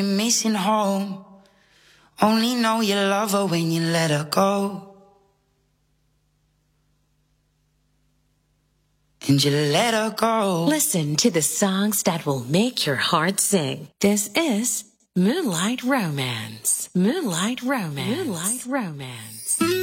missing home. Only know you love her when you let her go. And you let her go. Listen to the songs that will make your heart sing. This is Moonlight Romance. Moonlight Romance. Moonlight Romance.